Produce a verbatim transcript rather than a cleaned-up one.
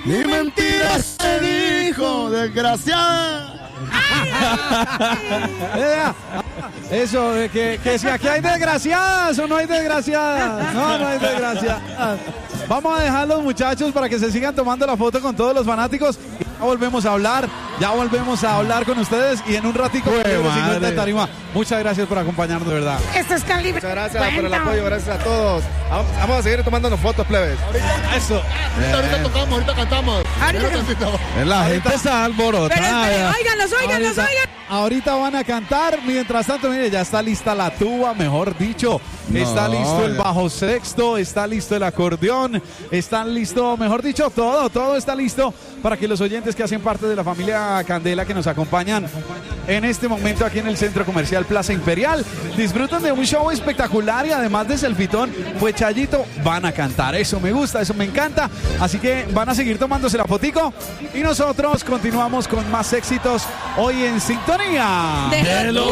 Ni mentiras te dijo, desgraciada. Eso, que, que si aquí hay desgraciadas o no hay desgraciadas. No, no hay desgraciadas. Vamos a dejar los muchachos para que se sigan tomando la foto con todos los fanáticos. Y ya volvemos a hablar, ya volvemos a hablar con ustedes y en un ratico cincuenta de tarima. Muchas gracias por acompañarnos, de verdad. Esto es Calibre. Muchas gracias por el apoyo, gracias a todos. Vamos, vamos a seguir tomándonos fotos, plebes. Eso. Ahorita, ahorita tocamos, ahorita cantamos. Ahorita. La gente está alborotada. Pero, pero, óiganlos, óiganlos, Ahorita, oigan. ahorita van a cantar. Mientras tanto, mire, ya está lista la tuba, mejor dicho. No, está listo el ya. bajo sexto, está listo el acordeón, están listo, mejor dicho, todo, todo está listo para que los oyentes que hacen parte de la familia Candela que nos acompañan en este momento aquí en el Centro Comercial Plaza Imperial disfruten de un show espectacular y además de Selfitón, pues Chayito van a cantar. Eso me gusta, eso me encanta. Así que van a seguir tomándose la fotico y nosotros continuamos con más éxitos hoy en sintonía De los